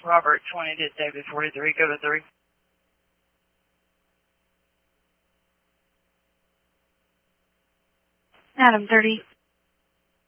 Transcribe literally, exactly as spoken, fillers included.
Robert twenty to David forty-three, go to three. Adam thirty.